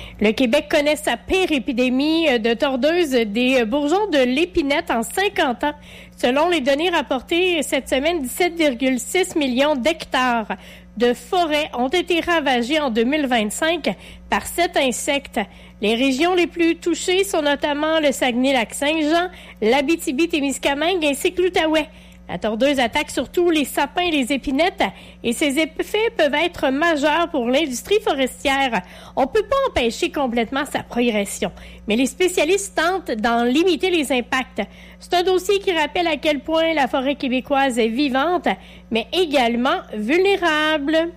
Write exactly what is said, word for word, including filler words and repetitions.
Le Québec connaît sa pire épidémie de tordeuses des bourgeons de l'épinette en cinquante ans. Selon les données rapportées cette semaine, dix-sept virgule six millions d'hectares de forêts ont été ravagées en deux mille vingt-cinq par cet insecte. Les régions les plus touchées sont notamment le Saguenay-Lac-Saint-Jean, l'Abitibi-Témiscamingue ainsi que l'Outaouais. La tordeuse attaque surtout les sapins et les épinettes et ses effets peuvent être majeurs pour l'industrie forestière. On ne peut pas empêcher complètement sa progression, mais les spécialistes tentent d'en limiter les impacts. C'est un dossier qui rappelle à quel point la forêt québécoise est vivante, mais également vulnérable.